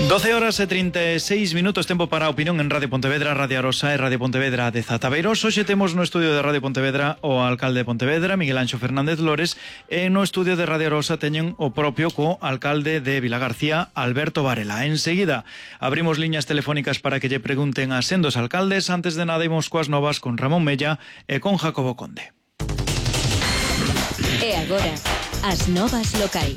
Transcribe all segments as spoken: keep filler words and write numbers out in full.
doce horas e trinta e seis minutos, tempo para a opinión en Radio Pontevedra, Radio Arosa e Radio Pontevedra de Zataveiros. Hoxe temos no estudio de Radio Pontevedra o alcalde de Pontevedra, Miguel Anxo Fernández Lores, e no estudio de Radio Arosa teñen o propio co alcalde de Vilagarcía, Alberto Varela. Enseguida abrimos liñas telefónicas para que lle pregunten a sendos alcaldes. Antes de nada imos coas novas con Ramón Mella e con Jacobo Conde. E agora, as novas locais.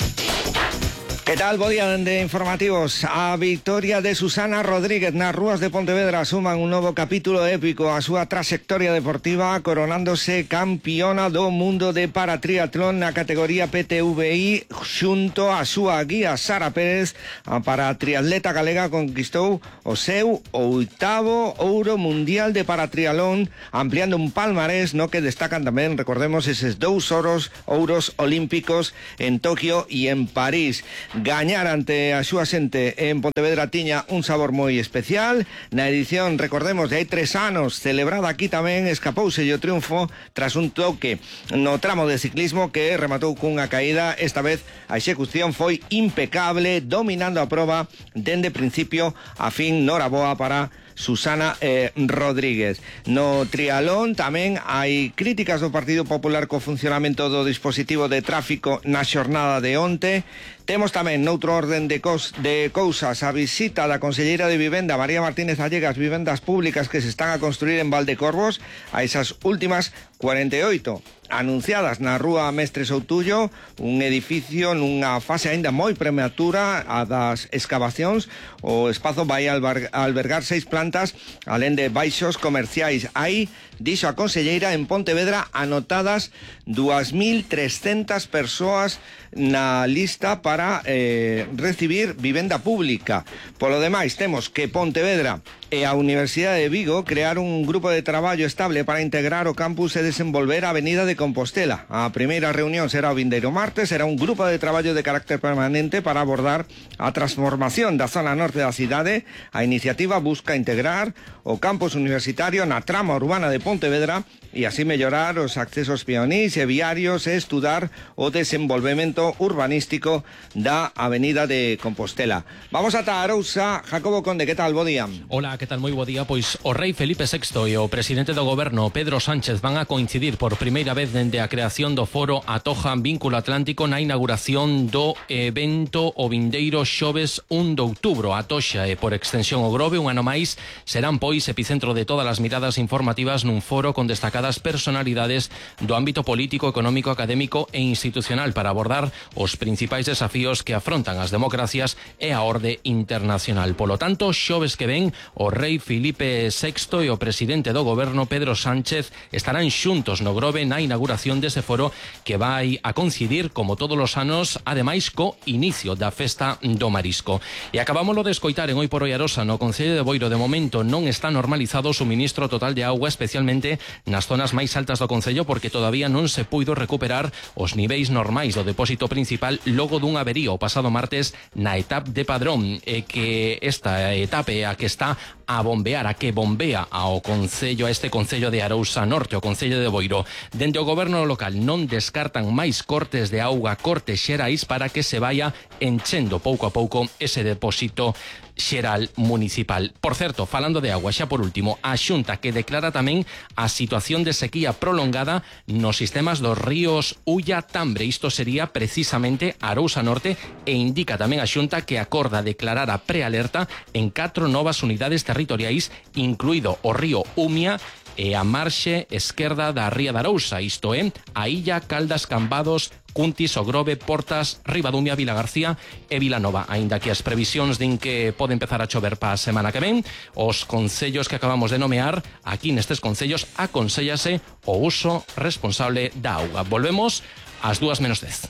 Que tal? Bo día de informativos. A victoria de Susana Rodríguez nas rúas de Pontevedra suman un novo capítulo épico a súa trayectoria deportiva, coronándose campeona do mundo de paratriatlón na categoría P T V I xunto a súa guía Sara Pérez. A paratriatleta galega conquistou o seu oitavo ouro mundial de paratriatlón, ampliando un palmarés no que destacan tamén, recordemos, eses dous ouros, ouros olímpicos en Tokio e en París. Gañar ante a súa xente en Pontevedra tiña un sabor moi especial. Na edición, recordemos, de hai tres anos, celebrada aquí tamén, escapouse o triunfo tras un toque no tramo de ciclismo que rematou cunha caída. Esta vez a execución foi impecable, dominando a proba dende principio a fin. Noraboa para Susana eh, Rodríguez. No trialón tamén hai críticas do Partido Popular co funcionamento do dispositivo de tráfico na xornada de onte. Temos tamén noutro orden de, cos, de cousas a visita da conselleira de Vivenda, María Martínez Allegas, vivendas públicas que se están a construir en Valdecorvos, a esas últimas cuarenta e oito anunciadas na rúa Mestre Soutullo, un edificio nunha fase aínda moi prematura a das excavacións. O espazo vai albergar seis plantas, alén de baixos comerciais. Aí, dixo a conselleira, en Pontevedra anotadas dúas mil trescentas persoas na lista para eh, recibir vivenda pública. Polo demais, temos que Pontevedra e a Universidade de Vigo crear un grupo de traballo estable para integrar o campus e desenvolver a Avenida de Compostela. A primeira reunión será o vindeiro martes, será un grupo de traballo de carácter permanente para abordar a transformación da zona norte da cidade. A iniciativa busca integrar o campus universitario na trama urbana de Pontevedra e así mellorar os accesos peonís e viarios e estudar o desenvolvemento urbanístico da Avenida de Compostela. Vamos ata Arousa. Jacobo Conde, que tal? Bo día. Hola, que tal? Moi bo día. Pois o rei Felipe sexto e o presidente do goberno Pedro Sánchez van a coincidir por primeira vez dende a creación do foro Atoja Vínculo Atlántico na inauguración do evento o vindeiro xoves un de outubro. A Toxa e por extensión o Grove, un ano máis, serán pois epicentro de todas as miradas informativas nun foro con destacadas personalidades do ámbito político, económico, académico e institucional para abordar os principais desafíos que afrontan as democracias e a orde internacional. Polo tanto, xoves que ven, o rei Felipe sexto e o presidente do goberno Pedro Sánchez estarán xuntos no Grove na inauguración dese foro que vai a coincidir, como todos os anos, ademais co inicio da festa do marisco. E acabámoslo de escoitar en Hoy por Hoy Arosa, no Concello de Boiro. De momento non está normalizado o suministro total de auga, especialmente nas zonas máis altas do Concello, porque todavía non se puido recuperar os niveis normais do depósito principal logo dun averío o pasado martes na etapa de Padrón, e que esta etapa é a que está a bombear, a que bombea ao Concello, a este Concello de Arousa Norte, o Concello de Boiro. Dende o goberno local non descartan máis cortes de auga, cortes xerais, para que se vaya enchendo pouco a pouco ese depósito xeral municipal. Por certo, falando de agua, xa por último, a Xunta que declara tamén a situación de sequía prolongada nos sistemas dos ríos Ulla Tambre. Isto sería precisamente Arousa Norte, e indica tamén a Xunta que acorda declarar a prealerta en catro novas unidades territoriais, incluído o río Umia e a marxe esquerda da ría de Arousa, isto é, a Illa, Caldas, Cambados, Cuntis, o Grove, Portas, Ribadumia, Vilagarcía e Vilanova. Aínda que as previsións din que pode empezar a chover pa a semana que ven, os concellos que acabamos de nomear, aquí nestes concellos aconsellase o uso responsable da auga. Volvemos ás dúas menos dez.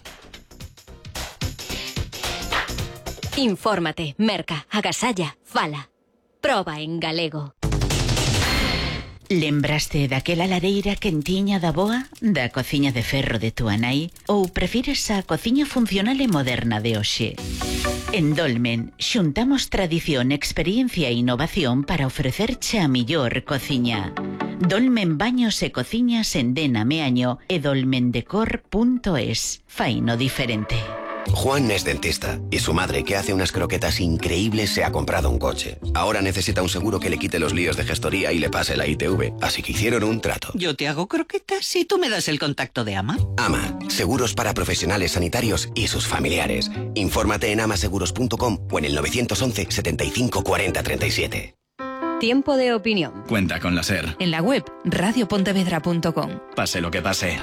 Infórmate, merca, agasalla, fala. Proba en galego. Lembraste daquela lareira quentiña da boa, da cociña de ferro de túa nai, ou prefires a cociña funcional e moderna de hoxe? En Dolmen xuntamos tradición, experiencia e innovación para ofrecerche a millor cociña. Dolmen Baños e Cociñas en Dena Meaño e dolmendecor punto es. Faino diferente. Juan es dentista y su madre, que hace unas croquetas increíbles, se ha comprado un coche. Ahora necesita un seguro que le quite los líos de gestoría y le pase la I T V. Así que hicieron un trato. Yo te hago croquetas y tú me das el contacto de Ama. Ama, seguros para profesionales sanitarios y sus familiares. Infórmate en amaseguros punto com o en el nueve once, setenta y cinco, cuarenta, treinta y siete. Tiempo de opinión. Cuenta con la SER. En la web radio pontevedra punto com. Pase lo que pase.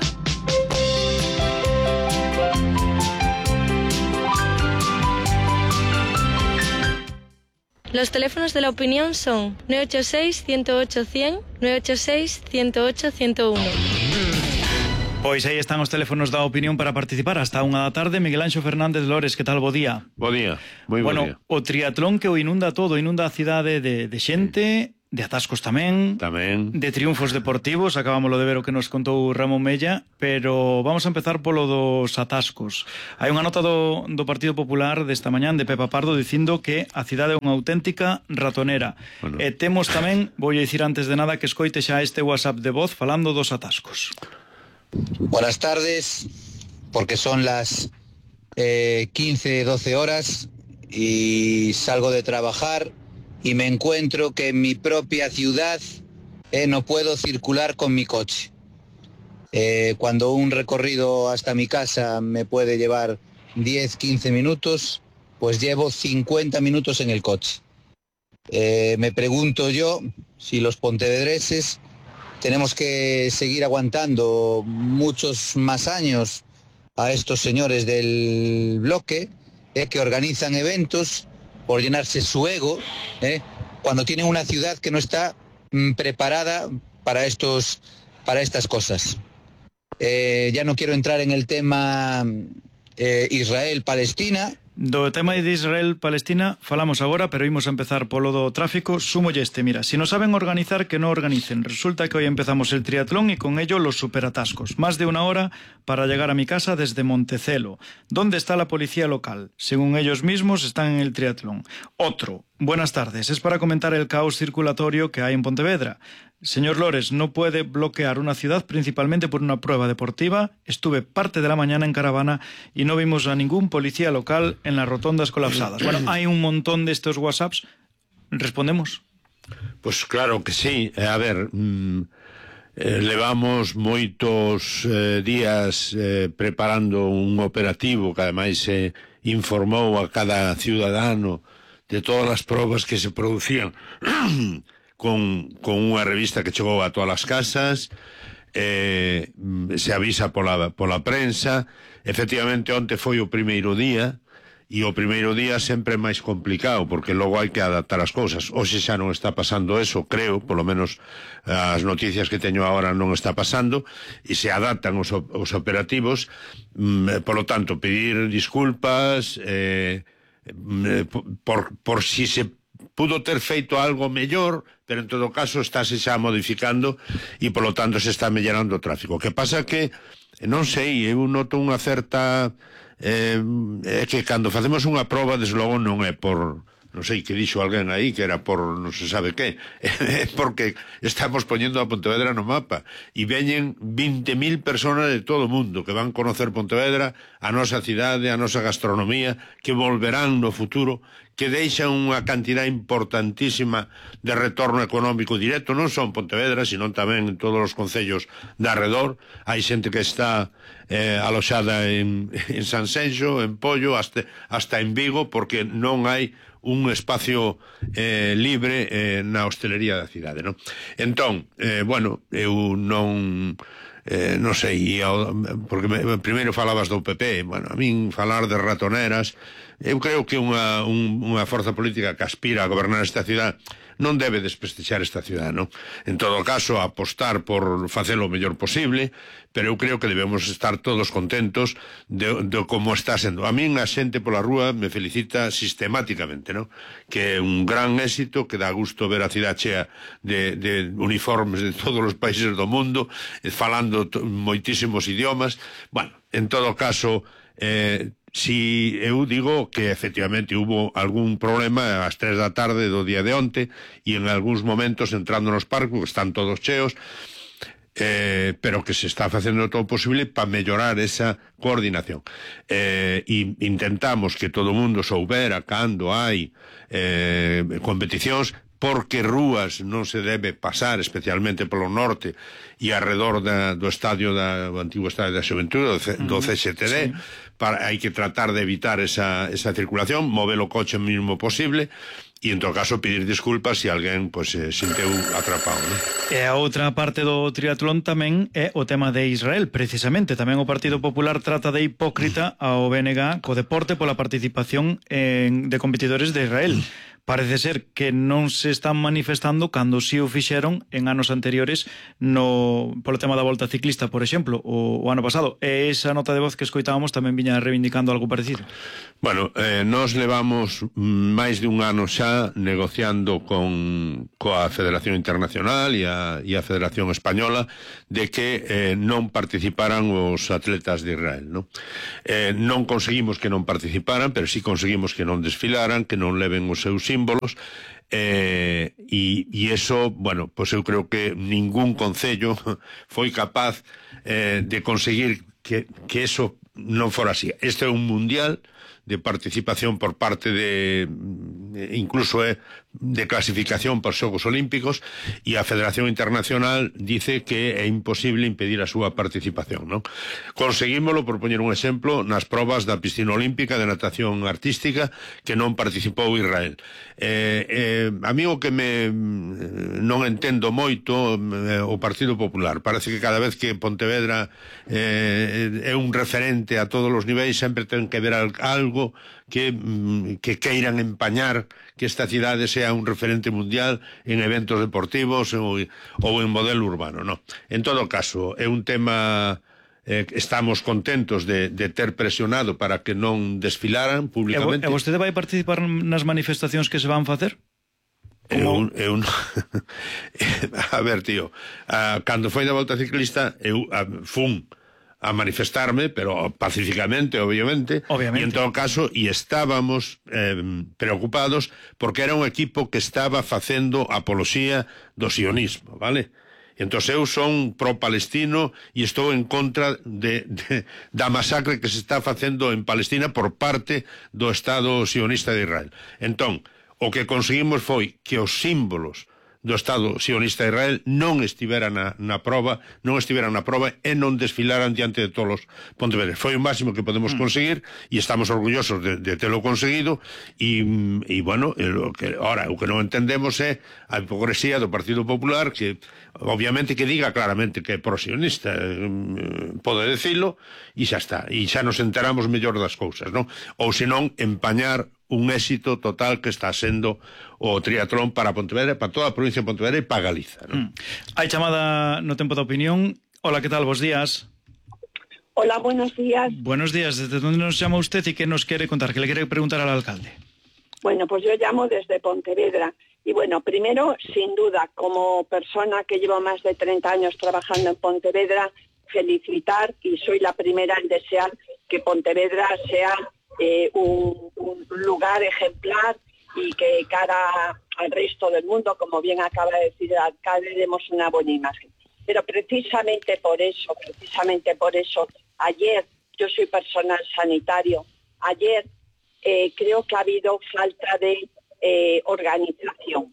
Los teléfonos de la opinión son nueve ocho seis, uno cero ocho, cien, nueve ocho seis, uno cero ocho, ciento uno. Pois aí están os teléfonos da opinión para participar hasta unha da tarde. Miguelanxo Fernández Lores, que tal, bo día? Bo día, moi bo bueno, día. O triatlón que o inunda todo, inunda a cidade de, de xente, de atascos tamén, tamén, de triunfos deportivos, acabámoslo de ver o que nos contou Ramón Mella, pero vamos a empezar polo dos atascos. Hai unha nota do, do Partido Popular desta mañán de Pepa Pardo dicindo que a cidade é unha auténtica ratonera. Bueno. E temos tamén, vou dicir antes de nada, que escoite xa este WhatsApp de voz falando dos atascos. Buenas tardes, porque son las eh, quince, doce horas y salgo de trabajar y me encuentro que en mi propia ciudad eh, no puedo circular con mi coche. Eh, cuando un recorrido hasta mi casa me puede llevar diez, quince minutos, pues llevo cincuenta minutos en el coche. Eh, me pregunto yo si los pontevedreses tenemos que seguir aguantando muchos más años a estos señores del bloque eh, que organizan eventos por llenarse su ego, eh, cuando tienen una ciudad que no está mm, preparada para, estos, para estas cosas. Eh, ya no quiero entrar en el tema eh, Israel-Palestina. Do tema de Israel-Palestina falamos agora, pero imos a empezar polo do tráfico. Sumolle este, mira, si no saben organizar, que no organicen. Resulta que hoy empezamos el triatlón y con ello los superatascos. Más de una hora para llegar a mi casa desde Montecelo. ¿Dónde está la policía local? Según ellos mismos, están en el triatlón. Otro. Buenas tardes. Es para comentar el caos circulatorio que hay en Pontevedra. Señor Lores, no puede bloquear una ciudad principalmente por una prueba deportiva. Estuve parte de la mañana en caravana y no vimos a ningún policía local en las rotondas colapsadas. Bueno, hay un montón de estos WhatsApps. ¿Respondemos? Pues claro que sí. A ver, mmm, eh, levamos moitos eh, días eh, preparando un operativo que ademais se eh, informou a cada ciudadano de todas as probas que se producían con, con unha revista que chegou a todas as casas, eh, se avisa pola, pola prensa. Efectivamente, onte foi o primeiro día, e o primeiro día sempre é máis complicado, porque logo hai que adaptar as cousas. Hoxe xa non está pasando eso, creo, polo menos as noticias que teño agora non está pasando, e se adaptan os, os operativos. Mm, polo tanto, pedir disculpas eh, por, por si se pudo ter feito algo mellor, pero en todo caso estáse xa modificando e polo tanto se está mellorando o tráfico. O que pasa que, non sei, eu noto unha certa eh, é que cando facemos unha proba, desde logo non é por, non sei, que dixo alguén aí que era por non se sabe que, é porque estamos poñendo a Pontevedra no mapa e veñen vinte mil personas de todo o mundo que van conocer Pontevedra, a nosa cidade, a nosa gastronomía, que volverán no futuro, que deixan unha cantidad importantísima de retorno económico directo, non só en Pontevedra, sino tamén en todos os concellos de arredor. Hai xente que está eh, aloxada en, en Sanxenxo, en Pollo, hasta, hasta en Vigo, porque non hai un espacio eh, libre eh, na hostelería da cidade, non? Entón, eh, bueno, eu non... Eh, non sei, porque me, primeiro falabas do P P, bueno, a min falar de ratoneras, eu creo que unha, un, unha forza política que aspira a gobernar esta cidade non debe desprestixiar esta cidade, non? En todo caso, apostar por facelo o mellor posible, pero eu creo que debemos estar todos contentos de, de como está sendo. A min a xente pola rúa me felicita sistemáticamente, non? Que é un gran éxito, que dá gusto ver a cidade chea de, de uniformes de todos os países do mundo, falando moitísimos idiomas. Bueno, en todo caso, eh, si eu digo que efectivamente hubo algún problema ás tres da tarde do día de onte e en algúns momentos entrando nos parques, que están todos cheos, Eh, pero que se está facendo todo o posible para mellorar esa coordinación. Eh, e intentamos que todo o mundo soubera cando hai eh, competicións, porque Rúas non se debe pasar, especialmente polo norte e alrededor da, do estadio da, do antigo estadio da Xuventude, do, C, do C X T D, sí. Para, hai que tratar de evitar esa, esa circulación, mover o coche o mínimo posible, e en todo caso pedir disculpas se alguén pues, se sinteu atrapado, non? E a outra parte do triatlón tamén é o tema de Israel, precisamente. Tamén o Partido Popular trata de hipócrita ao B N G co deporte pola participación en, de competidores de Israel. Parece ser que non se están manifestando cando si o fixeron en anos anteriores no, polo tema da volta ciclista, por exemplo, o, o ano pasado. E esa nota de voz que escoitábamos tamén viña reivindicando algo parecido. Bueno, eh, nos levamos máis de un ano xa negociando con coa Federación Internacional e a, e a Federación Española de que eh, non participaran os atletas de Israel, non? Eh, non conseguimos que non participaran, pero sí conseguimos que non desfilaran, que non leven os seus símbolos, eh, e, e eso, bueno, pois eu creo que ningún concello foi capaz eh, de conseguir que, que eso non fora así. Este é un mundial de participación por parte de, incluso é de clasificación para os Xogos Olímpicos, e a Federación Internacional dice que é imposible impedir a súa participación, non? Conseguímolo, por poñer un exemplo, nas probas da piscina olímpica de natación artística, que non participou Israel. Eh, eh, a mí o que me non entendo moito eh, o Partido Popular. Parece que cada vez que Pontevedra eh, é un referente a todos os niveis, sempre ten que ver algo que, que queiran empañar que esta cidade sea un referente mundial en eventos deportivos ou, ou en modelo urbano, no. En todo caso, é un tema eh, estamos contentos de, de ter presionado para que non desfilaran públicamente. E vostede vai participar nas manifestacións que se van facer? Eu, eu a ver, tío, a, cando foi da volta ciclista eu a, fun a manifestarme, pero pacíficamente, obviamente, obviamente. E en todo caso, e estábamos eh, preocupados porque era un equipo que estaba facendo apoloxía do sionismo, vale? Entón eu son pro-palestino e estou en contra de, de, da masacre que se está facendo en Palestina por parte do Estado sionista de Israel. Entón, o que conseguimos foi que os símbolos do Estado sionista de Israel non estiveran na, na prova, non estiveran na prova e non desfilaran diante de todos os pontevedreses. Foi o máximo que podemos conseguir e estamos orgullosos de, de telo conseguido e, e bueno, o que, ora, o que non entendemos é a hipocresía do Partido Popular, que obviamente que diga claramente que é pro-sionista, eh, pode decilo, e xa está, e xa nos enteramos mellor das cousas, non? Ou senón empañar un éxito total que está sendo o triatlón para Pontevedra, para toda a provincia de Pontevedra e para Galiza, non? Mm. Hai chamada no tempo da opinión. Hola, que tal? Bos días. Hola, buenos días. Buenos días. ¿Desde dónde nos llama usted y qué nos quiere contar? ¿Qué le quiere preguntar al alcalde? Bueno, pues yo llamo desde Pontevedra. Y bueno, primero, sin duda, como persona que llevo más de treinta años trabajando en Pontevedra, felicitar, y soy la primera en desear que Pontevedra sea Eh, un, un lugar ejemplar y que cara al resto del mundo, como bien acaba de decir el alcalde, demos una buena imagen. Pero precisamente por eso, precisamente por eso, ayer, yo soy personal sanitario, ayer eh, creo que ha habido falta de eh, organización.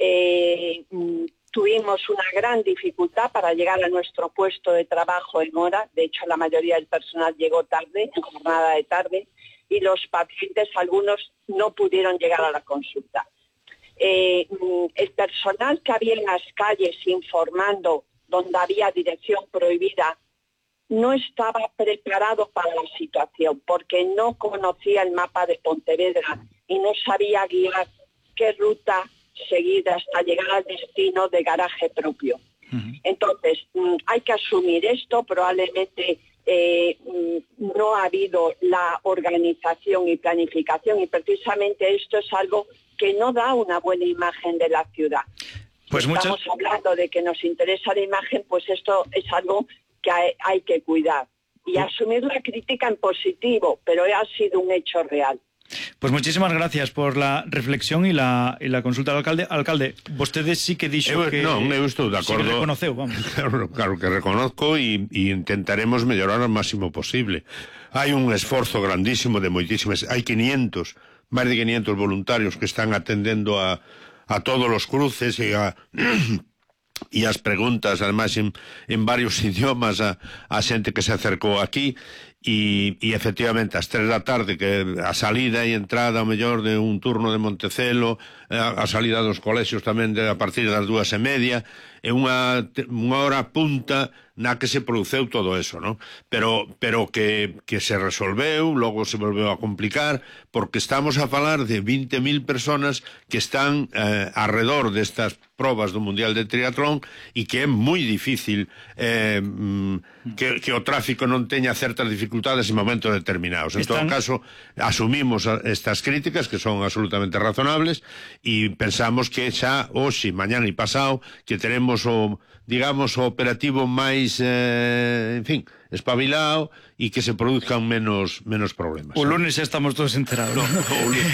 Eh, tuvimos una gran dificultad para llegar a nuestro puesto de trabajo en hora. De hecho, la mayoría del personal llegó tarde, en jornada de tarde, y los pacientes, algunos, no pudieron llegar a la consulta. Eh, el personal que había en las calles informando donde había dirección prohibida no estaba preparado para la situación porque no conocía el mapa de Pontevedra y no sabía guiar qué ruta seguir hasta llegar al destino de garaje propio. Uh-huh. Entonces, hay que asumir esto, probablemente eh, no ha habido la organización y planificación y precisamente esto es algo que no da una buena imagen de la ciudad. Pues Estamos muchas... hablando de que nos interesa la imagen, pues esto es algo que hay, hay que cuidar y asumir la crítica en positivo, pero ha sido un hecho real. Pues muchísimas gracias por la reflexión y la, y la consulta al alcalde. Alcalde, vostedes sí que dixo eu, que... Non, eu estou de acordo. Sí que reconoceu, vamos. Claro, claro que reconozco e intentaremos mellorar o máximo posible. Hai un esforzo grandísimo de moitísimas... Hai quinientos, máis de quinientos voluntarios que están atendendo a, a todos os cruces e a... e as preguntas, además, en, en varios idiomas a, a xente que se acercou aquí e, e efectivamente, ás tres da tarde que a salida e entrada ao mellor de un turno de Montecelo, a, a salida dos colexios tamén de, a partir das dúas e media, é unha, unha hora punta na que se produceu todo eso, ¿no? Pero, pero que, que se resolveu, logo se volveu a complicar, porque estamos a falar de vinte mil personas que están eh, alrededor destas probas do Mundial de Triatlón e que é moi difícil eh, que, que o tráfico non teña certas dificultades en momentos determinados. En están... todo caso, asumimos estas críticas que son absolutamente razonables e pensamos que xa hoxe, mañana e pasado que teremos o, digamos, o operativo máis, eh, en fin, espabilado e que se produzcan menos menos problemas. O lunes xa estamos todos enterados. No, o lunes.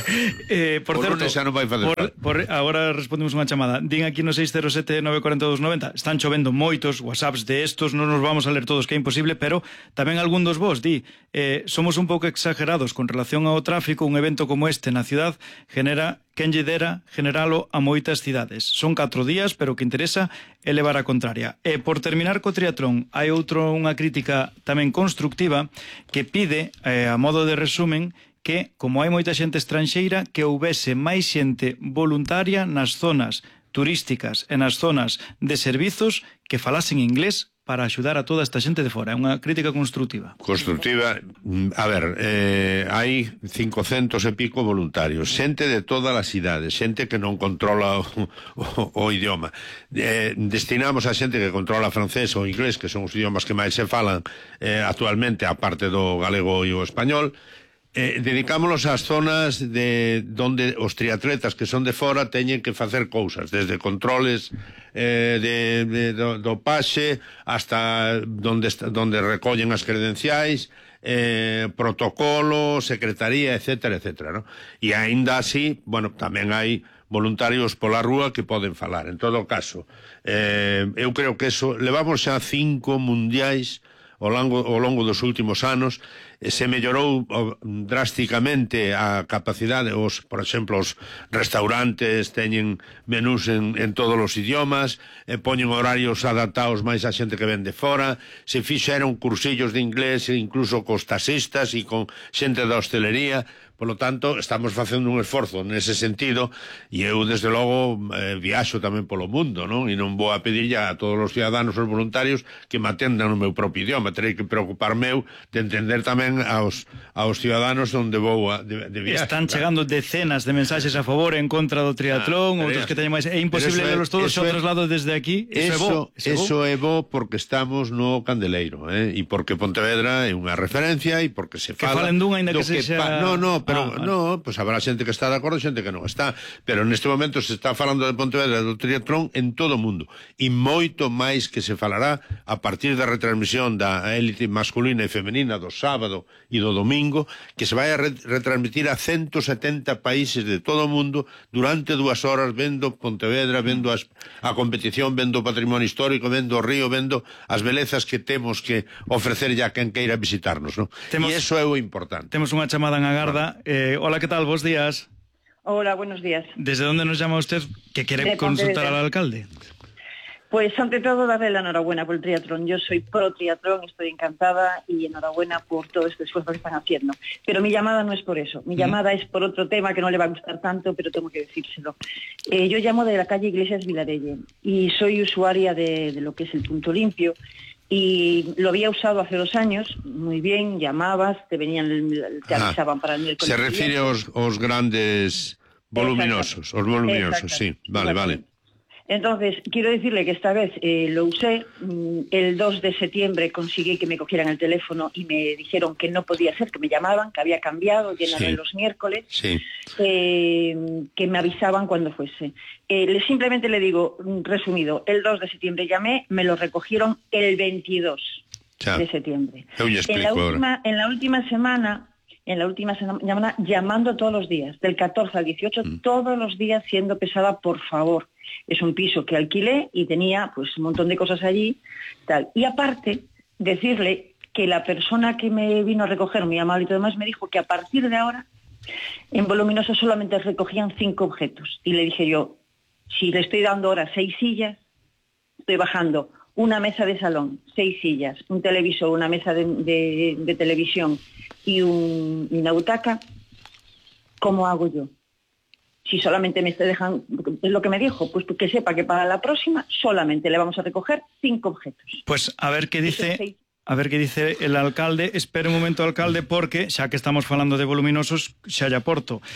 eh, por o certo, lunes xa non vai fazer por, por, agora respondemos unha chamada. Din aquí no seis cero sete nove cuatro dos noventa. Están chovendo moitos whatsapps de estos, non nos vamos a ler todos que é imposible, pero tamén algún dos vos di, eh, somos un pouco exagerados con relación ao tráfico, un evento como este na ciudad genera quen lle dera generalo a moitas cidades. Son catro días, pero o que interesa é levar a contraria. E por terminar co triatlón, hai outro unha crítica tamén constructiva que pide, eh, a modo de resumen, que, como hai moita xente estranxeira, que houbese máis xente voluntaria nas zonas turísticas e nas zonas de servizos que falasen inglés para axudar a toda esta xente de fora. É unha crítica constructiva. Constructiva, a ver, eh, hai cincocentos e pico voluntarios, xente de todas as idades, xente que non controla o, o, o idioma. Eh, destinamos a xente que controla francés ou inglés, que son os idiomas que máis se falan eh, actualmente, a parte do galego e o español. Eh, dedicámonos ás zonas de donde os triatletas que son de fora teñen que facer cousas, desde controles eh, de, de, do, do paxe hasta donde, donde recollen as credenciais, eh, protocolo, secretaría, etcétera, etcétera, ¿no? E aínda así, bueno, tamén hai voluntarios pola rúa que poden falar. En todo caso, eh, eu creo que eso, levamos xa cinco mundiais ao longo, ao longo dos últimos anos, se mellorou drásticamente a capacidade, os, por exemplo, os restaurantes teñen menús en, en todos os idiomas, eh, poñen horarios adaptados máis a xente que ven de fora, se fixeron cursillos de inglés incluso cos taxistas e con xente da hostelería. Por lo tanto, estamos facendo un esforzo nese sentido e eu, desde logo, eh, viaxo tamén polo mundo, non? E non vou a pedir ya a todos os ciudadanos, os voluntarios, que me atendan no meu propio idioma. Terei que preocuparme eu de entender tamén aos, aos ciudadanos onde vou a, de, de viaxe. Están chegando decenas de mensaxes a favor e en contra do triatlón, ah, outros que teñen máis... É imposible lelos todos, xa traslado desde aquí. Eso, eso é bo porque estamos no Candeleiro, eh? E porque Pontevedra é unha referencia e porque se fala... Que falen dunha, ainda que se xa... No, no, pero ah, no, pues habrá xente que está de acordo e xente que non está, pero neste momento se está falando de Pontevedra do triatlón en todo o mundo e moito máis que se falará a partir da retransmisión da élite masculina e femenina do sábado e do domingo, que se vai a retransmitir a ciento setenta países de todo o mundo durante dúas horas, vendo Pontevedra, vendo as, a competición, vendo o patrimonio histórico, vendo o río, vendo as belezas que temos que ofrecer ya a quen queira visitarnos, ¿no? Temos, e iso é o importante. Temos unha chamada en agarda. Eh, hola, ¿qué tal? Bos días. Hola, buenos días. ¿Desde dónde nos llama usted que quiere consultar al alcalde? Pues ante todo darle la enhorabuena por el triatlón. Yo soy pro triatlón, estoy encantada y enhorabuena por todo este esfuerzo que están haciendo. Pero mi llamada no es por eso, mi llamada mm. es por otro tema que no le va a gustar tanto, pero tengo que decírselo. Eh, yo llamo de la calle Iglesias Vilarelle y soy usuaria de, de lo que es el Punto Limpio. Y lo había usado hace dos años, muy bien, llamabas, te venían, te avisaban para el miércoles. Se refiere aos, aos grandes voluminosos, os voluminosos, sí, vale, vale. Entonces, quiero decirle que esta vez eh, lo usé, el dos de septiembre conseguí que me cogieran el teléfono y me dijeron que no podía ser, que me llamaban, que había cambiado, llenaré sí. los miércoles, sí. eh, que me avisaban cuando fuese. Eh, le, simplemente le digo, resumido, el dos de septiembre llamé, me lo recogieron el veintidós ya. de septiembre. Yo explico en, la última, en la última semana en la última semana llamando todos los días, del catorce al dieciocho, mm. todos los días siendo pesada, por favor. Es un piso que alquilé y tenía pues un montón de cosas allí, tal. Y aparte, decirle que la persona que me vino a recoger, mi amable y todo demás, me dijo que a partir de ahora, en Voluminosos solamente recogían cinco objetos. Y le dije yo, si le estoy dando ahora seis sillas, estoy bajando una mesa de salón, seis sillas, un televisor, una mesa de, de, de televisión y, un, y una butaca, ¿cómo hago yo? Si solamente me estoy dejando, es lo que me dijo, pues que sepa que para la próxima solamente le vamos a recoger cinco objetos. Pues a ver qué dice... A ver qué dice el alcalde. Espere un momento, alcalde, porque xa que estamos falando de voluminosos, xa lle aporto.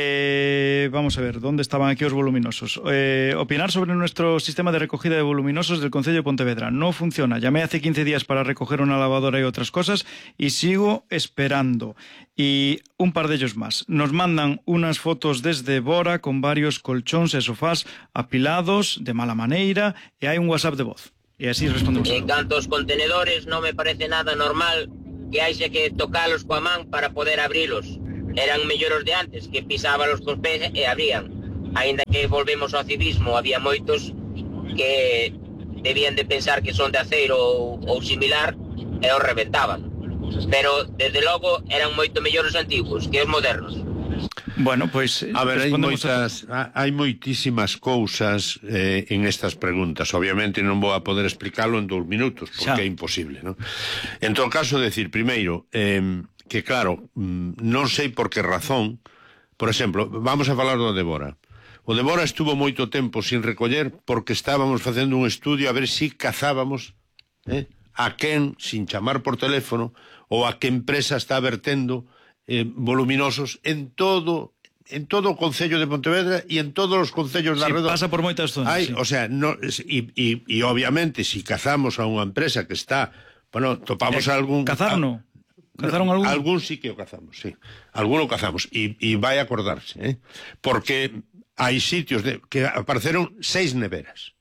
Eh, vamos a ver, ¿dónde estaban aquí os voluminosos? Eh, opinar sobre nuestro sistema de recogida de voluminosos del Concello de Pontevedra. No funciona. Llamé hace quince días para recoger una lavadora y otras cosas y sigo esperando. Y un par de ellos más. Nos mandan unas fotos desde Bora con varios colchóns e sofás apilados de mala maneira e hai un WhatsApp de voz. E así respondemos. En canto aos contenedores, non me parece nada normal que haixe que tocalos coa man para poder abrilos. Eran mellores de antes, que pisábalos cos pés e abrían. Ainda que volvemos ao civismo, había moitos que debían de pensar que son de aceiro ou, ou similar e os reventaban. Pero, desde logo, eran moito mellores antigos que os modernos. Bueno, pois... A ver, hai moitas, a... hai moitísimas cousas eh, en estas preguntas. Obviamente non vou a poder explicarlo en dous minutos, porque xa é imposible, non? En todo caso, decir, primeiro, eh, que claro, non sei por que razón, por exemplo, vamos a falar do de Bora. O de Bora estuvo moito tempo sin recoller porque estábamos facendo un estudio a ver si cazábamos eh, a quen, sin chamar por teléfono, ou a que empresa está vertendo Eh, voluminosos en todo en todo o Concello de Pontevedra e en todos os concellos da sí, redonda. Pasa por moitas zonas. Hai, sí. O sea, no, e, e, e obviamente si cazamos a unha empresa que está, bueno, topamos eh, algún cazar no. Cazaron algún? Algún sí que o cazamos, sí. Alguno cazamos e, e vai a acordarse, eh? Porque hai sitios de, que apareceron seis neveras.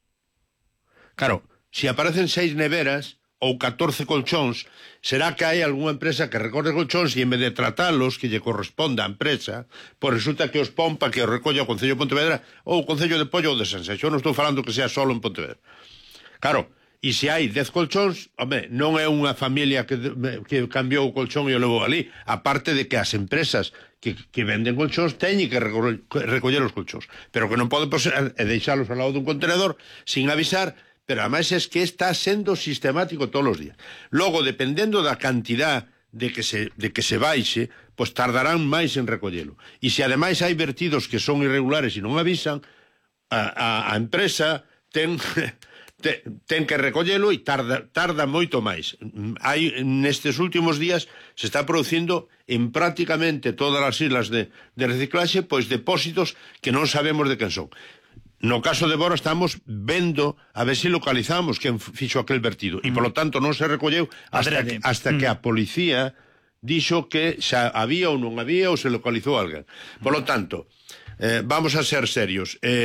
Claro, si aparecen seis neveras ou catorce colchóns, será que hai algunha empresa que recorre colchóns e en vez de tratalos que lle corresponda á empresa, pois resulta que os pompa que os recolle o Concello de Pontevedra ou o Concello de Pollo ou de Sanxenxo. Eu non estou falando que sea solo en Pontevedra. Claro, e se hai dez colchóns, home, non é unha familia que, que cambiou o colchón e o levou ali, aparte de que as empresas que, que venden colchóns teñen que recoller, recoller os colchóns, pero que non pode poser, é deixalos ao lado dun contenedor sin avisar. Pero además es que está sendo sistemático todos os días. Logo, dependendo da cantidad de que se, de que se baixe, pois tardarán máis en recollelo. E se ademais hai vertidos que son irregulares e non avisan, a, a, a empresa ten, te, ten que recollelo e tarda, tarda moito máis. Hai, nestes últimos días se está producindo en prácticamente todas as islas de, de reciclaxe pois depósitos que non sabemos de quen son. No caso de Bora estamos vendo a ver se si localizamos quen fixo aquel vertido. E, mm. polo tanto, non se recolleu hasta, que, hasta mm. que a policía dixo que xa había ou non había ou se localizou alguén. Polo tanto, eh, vamos a ser serios. Eh,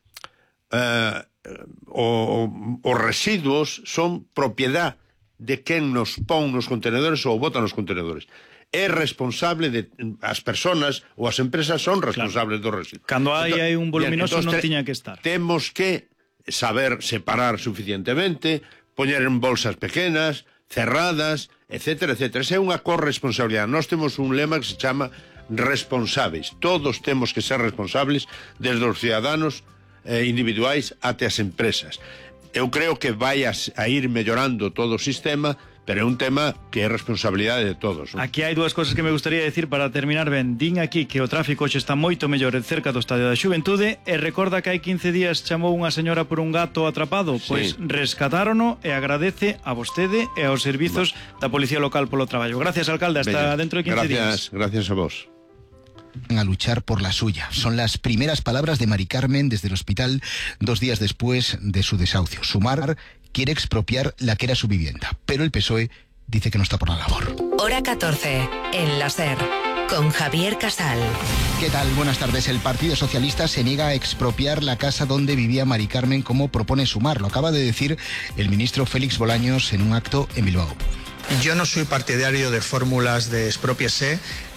eh, o, os residuos son propiedad de quen nos pon nos contenedores ou bota nos contenedores. É responsable de as persoas ou as empresas son responsables claro. do residuo. Cando hai, hai un voluminoso non tiña que estar. Temos que saber separar suficientemente, poñer en bolsas pequenas, cerradas, etcétera, etcétera. Esa é unha corresponsabilidade. Nós temos un lema que se chama responsáveis. Todos temos que ser responsables, desde os ciudadanos eh, individuais até as empresas. Eu creo que vai a, a ir mellorando todo o sistema, pero é un tema que é responsabilidade de todos, non? Aquí hai dúas cosas que me gustaría decir para terminar ben. Din aquí que o tráfico hoxe está moito mellor cerca do Estadio da Xuventude e recorda que hai quince días chamou unha señora por un gato atrapado. Pois sí. Rescatárono e agradece a vostede e aos servizos bueno. da Policía Local polo traballo. Gracias, alcalde, hasta Bella. dentro de quince gracias, días. Gracias a vos. A luchar por la suya. Son las primeras palabras de Mari Carmen desde el hospital dos días después de su desahucio. Sumar quiere expropiar la que era su vivienda, pero el P S O E dice que no está por la labor. Hora catorce, en la SER, con Javier Casal. ¿Qué tal? Buenas tardes. El Partido Socialista se niega a expropiar la casa donde vivía Mari Carmen, como propone Sumar. Lo acaba de decir el ministro Félix Bolaños en un acto en Bilbao. Yo no soy partidario de fórmulas de expropiese.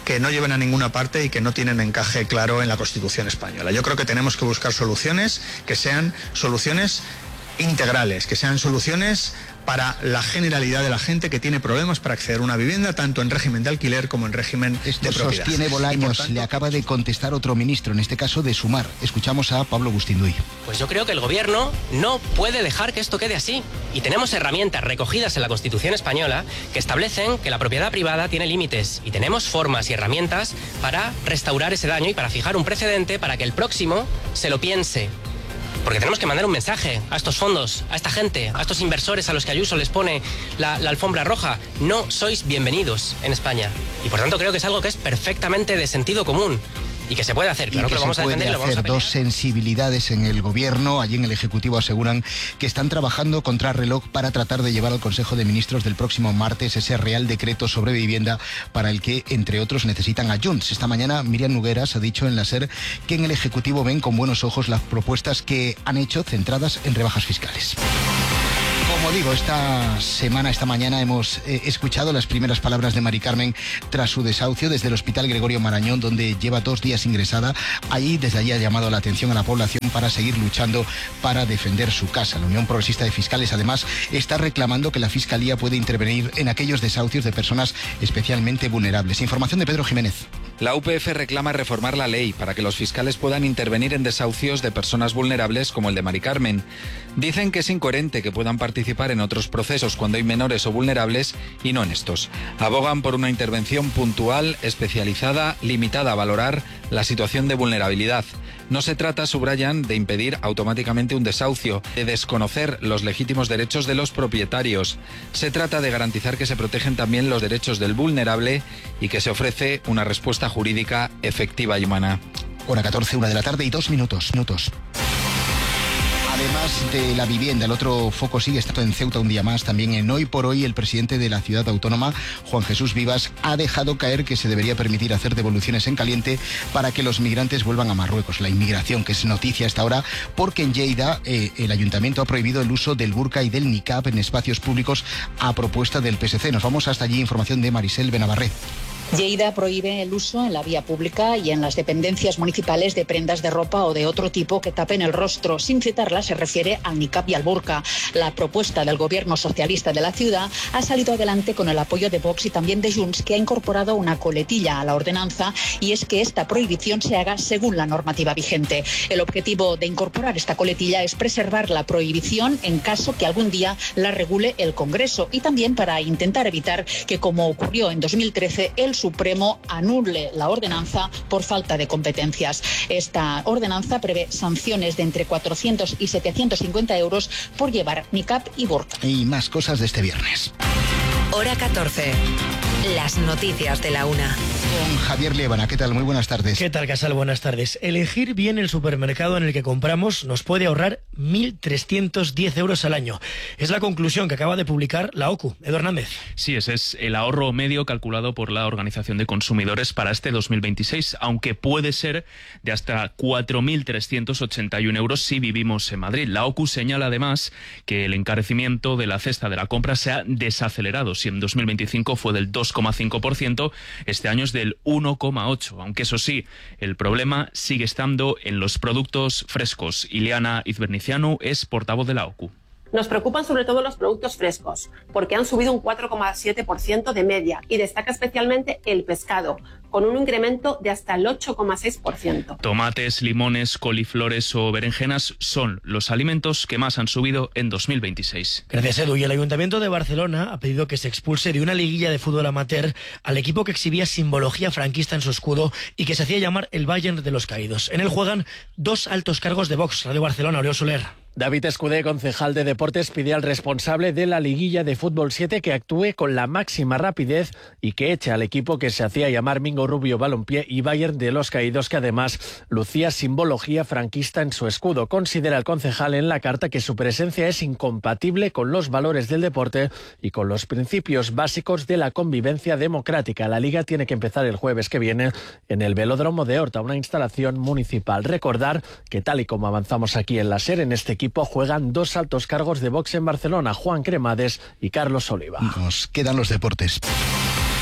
que no lleven a ninguna parte y que no tienen encaje claro en la Constitución española. Yo creo que tenemos que buscar soluciones que sean soluciones integrales, que sean soluciones para la generalidad de la gente que tiene problemas para acceder a una vivienda, tanto en régimen de alquiler como en régimen Esto de propiedad. Sostiene Bolaños, tanto, le acaba de contestar otro ministro, en este caso de Sumar. Escuchamos a Pablo Bustinduy. Pues yo creo que el gobierno no puede dejar que esto quede así. Y tenemos herramientas recogidas en la Constitución española que establecen que la propiedad privada tiene límites. Y tenemos formas y herramientas para restaurar ese daño y para fijar un precedente para que el próximo se lo piense. Porque tenemos que mandar un mensaje a estos fondos, a esta gente, a estos inversores a los que Ayuso les pone la, la alfombra roja. No sois bienvenidos en España. Y por tanto creo que es algo que es perfectamente de sentido común. Y que se puede hacer, claro que, que lo vamos a defender y lo vamos a pelear. Dos sensibilidades en el gobierno, allí en el Ejecutivo aseguran que están trabajando contra reloj para tratar de llevar al Consejo de Ministros del próximo martes ese Real Decreto sobre vivienda para el que, entre otros, necesitan a Junts. Esta mañana Miriam Nogueras ha dicho en la SER que en el Ejecutivo ven con buenos ojos las propuestas que han hecho centradas en rebajas fiscales. Como digo, esta semana, esta mañana hemos eh, escuchado las primeras palabras de Mari Carmen tras su desahucio desde el Hospital Gregorio Marañón, donde lleva dos días ingresada. Allí, desde allí ha llamado la atención a la población para seguir luchando para defender su casa. La Unión Progresista de Fiscales, además, está reclamando que la Fiscalía puede intervenir en aquellos desahucios de personas especialmente vulnerables. Información de Pedro Jiménez. La U P F reclama reformar la ley para que los fiscales puedan intervenir en desahucios de personas vulnerables como el de Mari Carmen. Dicen que es incoherente que puedan participar en otros procesos cuando hay menores o vulnerables y no en estos. Abogan por una intervención puntual, especializada, limitada a valorar la situación de vulnerabilidad. No se trata, subrayan, de impedir automáticamente un desahucio, de desconocer los legítimos derechos de los propietarios. Se trata de garantizar que se protegen también los derechos del vulnerable y que se ofrece una respuesta jurídica efectiva y humana. Hora catorce, una de la tarde y dos minutos. minutos. Además de la vivienda, el otro foco sigue estando en Ceuta un día más. También en Hoy por Hoy, el presidente de la ciudad autónoma, Juan Jesús Vivas, ha dejado caer que se debería permitir hacer devoluciones en caliente para que los migrantes vuelvan a Marruecos. La inmigración, que es noticia hasta ahora, porque en Lleida eh, el ayuntamiento ha prohibido el uso del burka y del niqab en espacios públicos a propuesta del P S C. Nos vamos hasta allí, información de Marisel Benavarré. Lleida prohíbe el uso en la vía pública y en las dependencias municipales de prendas de ropa o de otro tipo que tapen el rostro. Sin citarla, se refiere al niqab y al burka. La propuesta del gobierno socialista de la ciudad ha salido adelante con el apoyo de Vox y también de Junts, que ha incorporado una coletilla a la ordenanza, y es que esta prohibición se haga según la normativa vigente. El objetivo de incorporar esta coletilla es preservar la prohibición en caso que algún día la regule el Congreso, y también para intentar evitar que, como ocurrió en dos mil trece, el Supremo anule la ordenanza por falta de competencias. Esta ordenanza prevé sanciones de entre cuatrocientos y setecientos cincuenta euros por llevar niqab y burka. Y más cosas de este viernes. Hora catorce. Las noticias de la una. Con Javier Liébana. ¿Qué tal? Muy buenas tardes. ¿Qué tal, Casal? Buenas tardes. Elegir bien el supermercado en el que compramos nos puede ahorrar mil trescientos diez euros al año. Es la conclusión que acaba de publicar la O C U. Edu Hernández. Sí, ese es el ahorro medio calculado por la Organización de Consumidores para este dos mil veintiséis, aunque puede ser de hasta cuatro mil trescientos ochenta y uno euros si vivimos en Madrid. La O C U señala además que el encarecimiento de la cesta de la compra se ha desacelerado. Si en dos mil veinticinco fue del dos coma cinco por ciento, este año es del uno coma ocho por ciento, aunque eso sí, el problema sigue estando en los productos frescos. Ileana Izbernicianu es portavoz de la O C U. Nos preocupan sobre todo los productos frescos, porque han subido un cuatro coma siete por ciento de media, y destaca especialmente el pescado, con un incremento de hasta el ocho coma seis por ciento. Tomates, limones, coliflores o berenjenas son los alimentos que más han subido en dos mil veintiséis. Gracias, Edu. Y el Ayuntamiento de Barcelona ha pedido que se expulse de una liguilla de fútbol amateur al equipo que exhibía simbología franquista en su escudo y que se hacía llamar el Bayern de los Caídos. En él juegan dos altos cargos de Vox. Radio Barcelona, Oriol Soler. David Escudé, concejal de Deportes, pide al responsable de la liguilla de fútbol siete que actúe con la máxima rapidez y que eche al equipo que se hacía llamar Mingo Rubio Balompié y Bayern de los Caídos, que además lucía simbología franquista en su escudo. Considera el concejal en la carta que su presencia es incompatible con los valores del deporte y con los principios básicos de la convivencia democrática. La liga tiene que empezar el jueves que viene en el Velódromo de Horta, una instalación municipal. Recordar que, tal y como avanzamos aquí en la SER, en este equipo juegan dos altos cargos de Vox en Barcelona, Juan Cremades y Carlos Oliva. Nos quedan los deportes.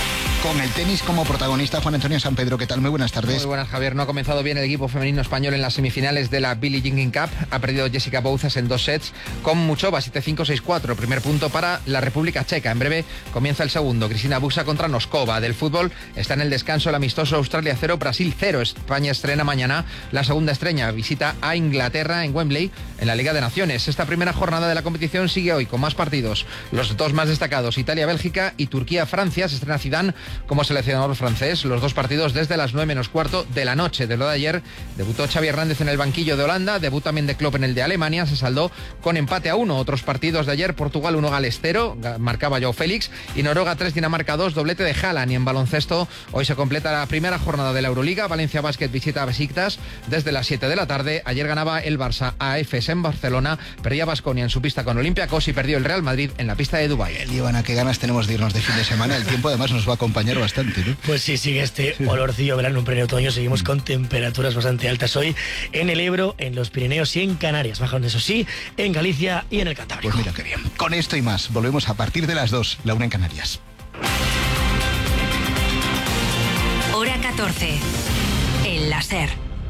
Con el tenis como protagonista, Juan Antonio San Pedro, ¿qué tal? Muy buenas tardes. Muy buenas, Javier. No ha comenzado bien el equipo femenino español en las semifinales de la Billie Jean Cup. Ha perdido Jessica Bouzas en dos sets con Muchova, siete cinco, seis cuatro. Primer punto para la República Checa. En breve comienza el segundo. Cristina Buxa contra Noskova. Del fútbol está en el descanso el amistoso Australia cero, Brasil cero. España estrena mañana la segunda estrella. Visita a Inglaterra en Wembley en la Liga de Naciones. Esta primera jornada de la competición sigue hoy con más partidos. Los dos más destacados, Italia-Bélgica y Turquía-Francia. Se estrena Zidane como seleccionador francés. Los dos partidos desde las nueve menos cuarto de la noche. De lo de ayer, debutó Xavi Hernández en el banquillo de Holanda, debut también de Klopp en el de Alemania, se saldó con empate a uno. Otros partidos de ayer, Portugal uno, Gales cero, marcaba Joao Félix, y Noruega tres, Dinamarca dos, doblete de Haaland. Y en baloncesto, hoy se completa la primera jornada de la Euroliga. Valencia Basket visita a Besiktas desde las siete de la tarde. Ayer ganaba el Barça a Efes en Barcelona, perdía Baskonia en su pista con Olympiacos y perdió el Real Madrid en la pista de Dubái. Ivana, qué ganas tenemos de irnos de fin de semana. El tiempo además nos va a acompañar bastante, ¿no? Pues sí, sigue este olorcillo verano, un pleno otoño. Seguimos con temperaturas bastante altas hoy en el Ebro, en los Pirineos y en Canarias. Bajan, eso sí, en Galicia y en el Cantábrico. Pues mira qué bien. Con esto y más, volvemos a partir de las dos, la una en Canarias. Hora catorce. El láser.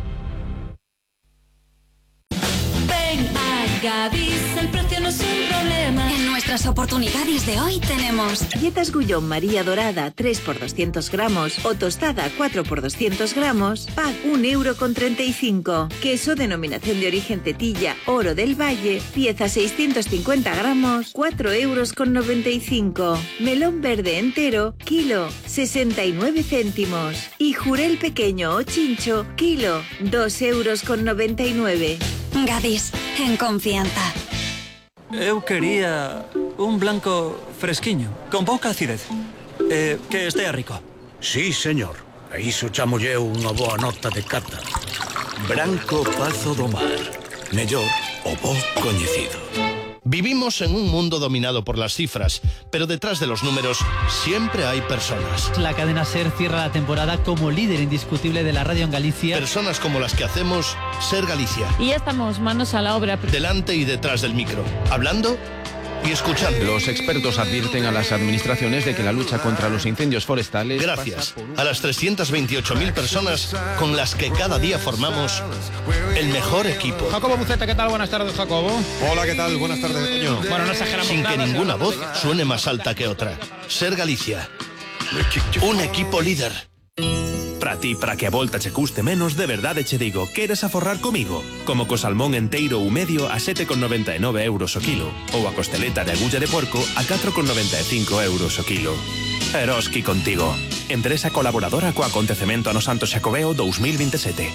Ven a Gadis, el precio no es un problema. En nuestras oportunidades de hoy tenemos galletas Gullón María Dorada tres por doscientos gramos o tostada cuatro por doscientos gramos, pack un euro con treinta y cinco. Queso denominación de origen Tetilla Oro del Valle, pieza seiscientos cincuenta gramos, cuatro euros con noventa y cinco. Melón verde entero, kilo, sesenta y nueve céntimos. Y jurel pequeño o chincho, kilo, dos euros con noventa y nueve. Gadis, en confianza. Eu quería un blanco fresquiño, con pouca acidez. Eh, que estea rico. Sí, señor. E iso chamolle unha boa nota de cata. Branco Pazo do Mar. Mellor o bo coñecido. Vivimos en un mundo dominado por las cifras, pero detrás de los números siempre hay personas. La cadena SER cierra la temporada como líder indiscutible de la radio en Galicia. Personas como las que hacemos SER Galicia. Y ya estamos manos a la obra. Delante y detrás del micro, hablando y escuchando. Los expertos advierten a las administraciones de que la lucha contra los incendios forestales... Gracias a las trescientas veintiocho mil personas con las que cada día formamos el mejor equipo. Jacobo Buceta, ¿qué tal? Buenas tardes, Jacobo. Hola, ¿qué tal? Buenas tardes, Toño. Bueno, no exageramos Sin nada, que ninguna se voz suene más alta que otra. SER Galicia. Un equipo líder. Para ti, para que a volta che custe menos, de verdade che digo, queres aforrar comigo? Como co salmón enteiro ou medio a sete con noventa e nove euros o kilo, ou a costeleta de agulla de porco a catro con noventa e cinco euros o kilo. Eroski contigo. Empresa colaboradora co acontecemento ano Santo Xacobeo dous mil veintisiete.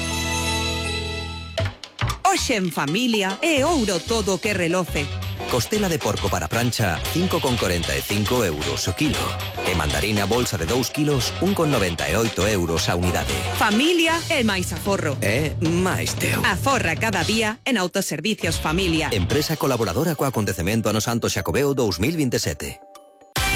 Hoxe en familia é ouro todo o que reloce. Costela de porco para plancha, cinco con cuarenta y cinco euros o kilo. E mandarina bolsa de dos kilos, un con noventa y ocho euros a unidade. Familia é máis aforro. É máis teu. Aforra cada día en Autoservicios Familia. Empresa colaboradora co acontecemento ano Santo Xacobeo dous mil veintisiete.